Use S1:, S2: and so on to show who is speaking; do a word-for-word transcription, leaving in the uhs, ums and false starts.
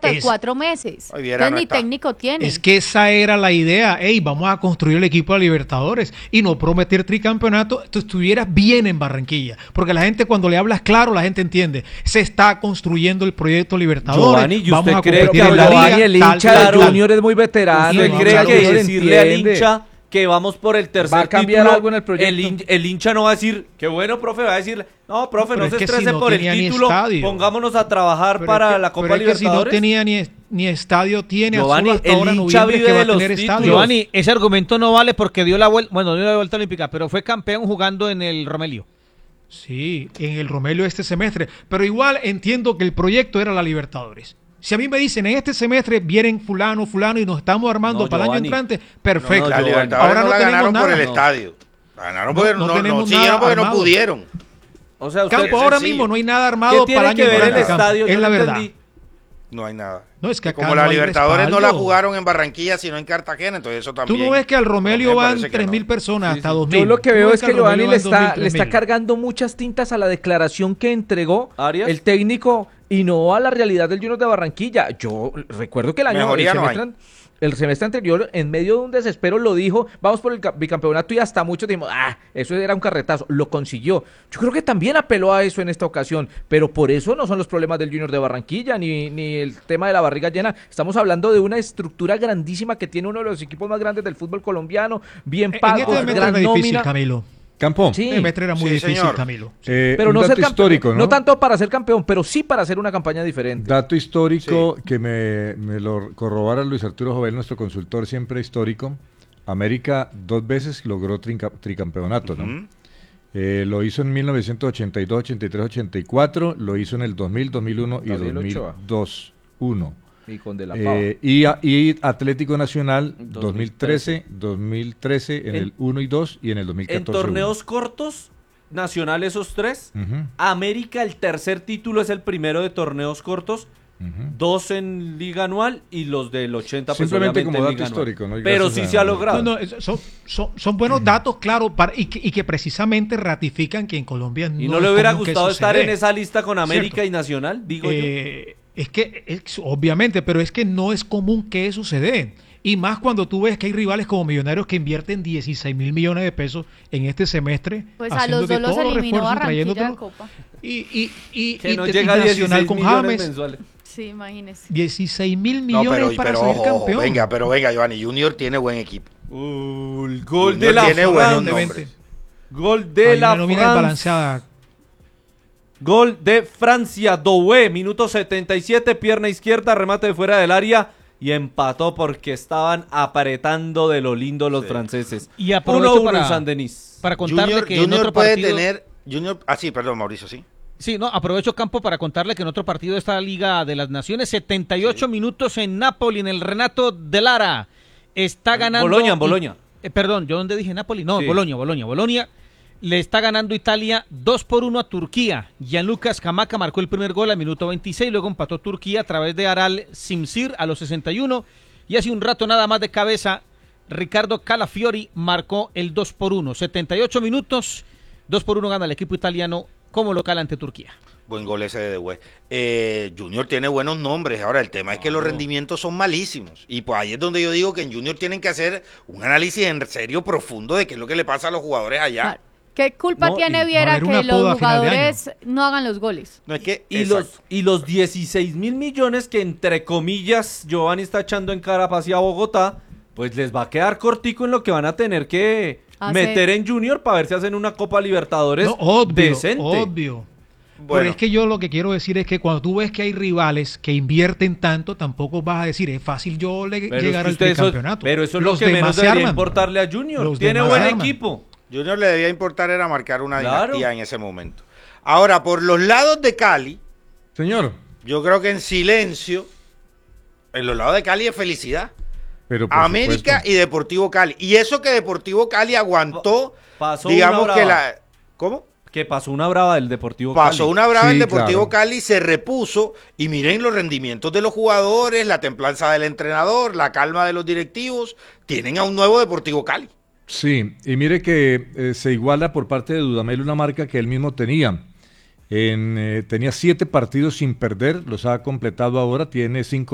S1: contrato de
S2: es,
S1: cuatro meses.
S3: Viera,
S1: Entonces
S3: no
S1: ni
S3: está.
S1: técnico tiene.
S2: Es que esa era la idea. Ey, vamos a construir el equipo de Libertadores y no prometer tricampeonato. Tú estuvieras bien en Barranquilla. Porque la gente, cuando le hablas claro, la gente entiende. Se está construyendo el proyecto Libertadores.
S4: Giovanni, ¿y
S2: vamos
S4: usted
S2: a
S4: cree
S2: competir
S4: que
S2: en la
S4: Giovanni,
S2: liga,
S5: el
S2: tal,
S5: hincha
S2: tal,
S5: de
S2: tal.
S5: Junior es muy veterano.
S4: ¿Usted
S5: no,
S4: cree
S5: claro,
S4: que
S5: Junior
S4: decirle al
S5: entiende.
S4: hincha que vamos por el tercer
S5: ¿Va a cambiar
S4: título,
S5: algo en el proyecto?
S4: El, hin- el hincha no va a decir, qué bueno, profe, va a decir, no, profe,
S2: Pero
S4: no
S2: es
S4: se
S2: que si
S4: estrese
S2: no
S4: por el
S2: tenía ni
S4: título,
S2: estadio.
S4: pongámonos a trabajar
S2: Pero
S4: para
S2: es que-
S4: la Copa
S2: pero es que
S4: Libertadores.
S2: si no tenía ni, ni estadio, tiene
S4: Giovanni,
S2: hasta
S4: el
S2: ahora
S4: hincha
S2: noviembre
S4: vive
S2: que va
S4: de
S2: a
S4: los
S2: tener
S4: títulos.
S2: estadio.
S6: Giovanni, ese argumento no vale porque dio la vuelta, bueno, dio la vuelta olímpica, pero fue campeón jugando en el Romelio.
S2: Sí, en el Romelio este semestre. Pero igual entiendo que el proyecto era la Libertadores. Si a mí me dicen en este semestre vienen fulano, fulano y nos estamos armando
S4: No,
S2: para el año
S4: Giovanni.
S2: entrante, perfecto.
S4: No,
S3: La
S4: no,
S3: Libertadores
S2: Ahora
S3: no,
S2: no
S3: la
S2: tenemos
S3: ganaron por
S2: nada.
S3: el
S4: No.
S3: estadio. La ganaron
S2: No,
S3: porque
S2: no
S3: no, no,
S2: tenemos
S3: siguieron
S2: nada
S3: porque no
S2: armado.
S3: pudieron.
S4: O sea, usted,
S2: Campo,
S3: es
S2: ahora
S3: sencillo.
S2: mismo no hay nada
S4: ¿qué
S2: armado
S4: tiene
S2: para el
S4: que
S2: año
S4: ver el
S2: entrante.
S4: estadio?
S2: Es
S4: Yo
S2: la
S4: no
S2: verdad.
S4: entendí.
S3: No hay nada.
S2: No, es que acá
S3: Como
S2: no
S3: la
S2: hay
S3: Libertadores no la
S2: respaldo.
S3: jugaron en Barranquilla, sino en Cartagena, entonces eso
S2: Tú
S3: también.
S2: no ves que al Romelio
S3: me
S2: van
S3: parece que
S2: tres mil
S3: no.
S2: personas,
S4: Sí,
S2: hasta
S4: sí.
S2: dos mil.
S5: Yo lo que
S2: Tú
S5: veo
S2: ves
S5: es que
S2: al
S5: Giovanni
S2: Romelio
S5: le
S2: van dos mil,
S5: está, le
S2: tres
S5: está
S2: mil.
S5: cargando muchas tintas a la declaración que entregó
S4: ¿Arias?
S5: el técnico y no a la realidad del Junior de Barranquilla. Yo recuerdo que el año
S3: Mejoría
S5: el
S3: no
S5: semestre,
S3: hay.
S5: el semestre anterior, en medio de un desespero, lo dijo, vamos por el ca- bicampeonato y hasta muchos dijimos, ah, eso era un carretazo, lo consiguió. Yo creo que también apeló a eso en esta ocasión, pero por eso no son los problemas del Junior de Barranquilla, ni, ni el tema de la barriga llena. Estamos hablando de una estructura grandísima que tiene uno de los equipos más grandes del fútbol colombiano, bien
S2: En
S5: pago,
S2: este semestre
S5: gran
S2: era difícil,
S5: nómina.
S2: Camilo.
S7: Campo,
S5: Sí.
S2: Este semestre era muy
S3: Sí,
S2: difícil,
S3: señor.
S2: Camilo.
S7: eh,
S5: Pero
S7: un
S5: no
S7: dato
S5: ser campeón,
S7: histórico, ¿no?
S5: no tanto para ser campeón, pero sí para hacer una campaña diferente.
S7: Dato histórico que me, me lo corrobara Luis Arturo Jovel, nuestro consultor siempre histórico. América dos veces logró trinca- tricampeonato, ¿no?
S3: Ujú.
S7: Eh, lo hizo en mil novecientos ochenta y dos, ochenta y tres, ochenta y cuatro, lo hizo en el dos mil, dos mil uno y
S5: Gabriel Ochoa.
S7: dos mil dos, uno.
S5: Y con De La Pava.
S7: Eh, y, a- y Atlético Nacional dos mil
S4: dos mil trece.
S7: trece, dos mil trece en,
S4: En-
S7: el uno y dos y en el dos mil
S4: En
S7: catorce.
S4: torneos cortos, nacional esos tres.
S7: uno. Ujú,
S4: América, el tercer título es el primero de torneos cortos.
S7: ujú.
S4: Dos en liga anual y los del ochenta pues,
S7: Simplemente
S4: obviamente,
S7: como
S4: en
S7: dato
S4: liga anual.
S7: histórico, ¿no? Y
S4: Pero
S7: gracias
S4: sí se
S7: a-
S4: ha logrado.
S2: No, no, es- son, son, son buenos datos, claro, para, y, que, y que precisamente ratifican que en Colombia no
S4: ¿Y no
S2: es
S4: le hubiera
S2: común que
S4: gustado
S2: eso se
S4: estar
S2: dé.
S4: en esa lista con América
S2: Cierto.
S4: y Nacional? Digo yo.
S2: Eh, es que, es- obviamente, pero es que no es común que eso se dé. Y más cuando tú ves que hay rivales como Millonarios que invierten dieciséis mil millones de pesos en este semestre.
S1: Pues a
S2: haciendo
S1: los
S2: de
S1: dos los
S2: todos los
S1: eliminó
S2: refuerzos,
S1: Barranquilla de
S2: trayéndotelo.
S1: Copa.
S2: Y, y, y,
S4: Que
S2: y-
S4: no
S2: y
S4: llega a
S2: Nacional
S4: dieciséis
S2: con
S4: millones
S2: James.
S4: mensuales.
S1: Sí, imagínese.
S2: dieciséis mil
S3: No,
S2: millones
S3: pero,
S2: para
S3: pero
S2: ser
S3: ojo, ojo,
S2: campeón.
S3: venga, pero venga, Giovanni, Junior tiene buen equipo.
S4: Uh, el gol
S3: Junior
S4: de la
S3: tiene buenos
S4: Francia.
S3: nombres.
S4: Gol de
S2: Hay
S4: la
S2: una nómina
S4: Francia.
S2: desbalanceada.
S4: Gol de Francia, Doué, minuto setenta y siete, pierna izquierda, remate de fuera del área y empató porque estaban apretando de lo lindo los
S3: Sí.
S4: franceses.
S6: Y aprovecho
S4: uno uno
S6: para,
S4: en San Denis.
S6: para contarle
S3: Junior,
S6: que en
S3: Junior
S6: otro
S3: puede
S6: partido...
S3: tener. Junior, ah, sí, perdón, Mauricio, sí.
S6: Sí, no, aprovecho Campo para contarle que en otro partido de esta Liga de las Naciones, setenta y ocho minutos en Napoli, en el Renato de Lara. Está ganando...
S4: Boloña, en Boloña.
S6: Eh, perdón, ¿yo dónde dije Napoli? No,
S4: Sí.
S6: Boloña, Boloña, Boloña. Le está ganando Italia dos por uno a Turquía. Gianluca Scamacca marcó el primer gol al minuto veintiséis, luego empató Turquía a través de Aral Simsir a los sesenta y uno. Y hace un rato nada más de cabeza, Ricardo Calafiori marcó el dos por uno. setenta y ocho minutos, dos por uno gana el equipo italiano como local ante Turquía.
S3: Buen gol ese de De Güey. Eh, Junior tiene buenos nombres. Ahora, el tema es que los
S4: Claro.
S3: rendimientos son malísimos. Y pues ahí es donde yo digo que en Junior tienen que hacer un análisis en serio profundo de qué es lo que le pasa a los jugadores allá.
S1: Claro. ¿Qué culpa
S4: No, y
S1: tiene
S2: va a
S1: Viera
S2: haber una
S1: que
S2: poda
S1: los
S2: a final de
S1: jugadores no hagan los goles?
S3: No es que.
S4: Y
S3: exacto.
S4: los, y los dieciséis mil millones que entre comillas Giovanni está echando en cara hacia Bogotá, pues les va a quedar cortico en lo que van a tener que
S1: Hacer.
S4: meter en Junior para ver si hacen una Copa Libertadores
S2: No, obvio,
S4: decente.
S2: obvio.
S3: Bueno.
S2: Pero es que yo lo que quiero decir es que cuando tú ves que hay rivales que invierten tanto, tampoco vas a decir, es fácil yo le-
S4: Pero
S2: llegar
S4: es
S2: al
S4: que usted eso-
S2: tricampeonato.
S4: pero eso es
S2: Los
S4: lo que
S2: demás
S4: menos
S2: se
S4: debería
S2: arman.
S4: importarle a Junior.
S2: Los
S4: Tiene
S2: demás
S4: buen
S2: se arman.
S4: equipo.
S3: Junior le debía importar era marcar una
S4: Claro.
S3: dinastía en ese momento. Ahora, por los lados de Cali,
S7: Señor,
S3: yo creo que en silencio, en los lados de Cali es felicidad.
S7: pero por
S3: América
S7: supuesto.
S3: y Deportivo Cali. Y eso que Deportivo Cali aguantó,
S4: Pasó
S3: digamos
S4: una
S3: que
S4: brava.
S3: la... ¿Cómo?
S4: Que pasó una brava del Deportivo
S3: Pasó
S4: Cali.
S3: una brava
S7: Sí,
S3: el Deportivo
S7: claro.
S3: Cali, se repuso y miren los rendimientos de los jugadores, la templanza del entrenador, la calma de los directivos. Tienen a un nuevo Deportivo Cali.
S7: Sí, y mire que eh, se iguala por parte de Dudamel una marca que él mismo tenía. En, eh, tenía siete partidos sin perder, los ha completado ahora, tiene cinco